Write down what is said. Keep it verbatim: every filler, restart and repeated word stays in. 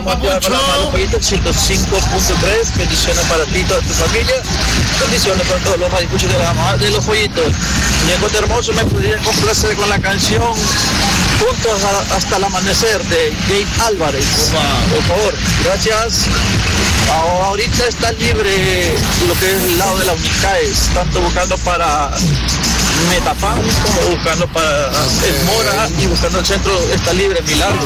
Mateo Alvarado, Pollito, ciento cinco punto tres. Bendiciones para ti y toda tu familia. Bendiciones para todos los radioescuchas de la mamá de los Pollitos. Muñeco hermoso, me podría complacer con la canción Juntos a, hasta el amanecer de Gabe Álvarez. Por favor, gracias. Ahorita está libre lo que es el lado de la Unicaes, tanto buscando para Metapán como buscando para el Mora y buscando el centro está libre Milagro.